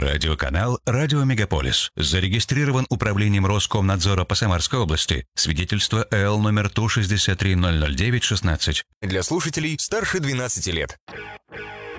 Радиоканал «Радио Мегаполис». Зарегистрирован Управлением Роскомнадзора по Самарской области. Свидетельство ЭЛ номер ТУ 63009-16. Для слушателей старше 12 лет.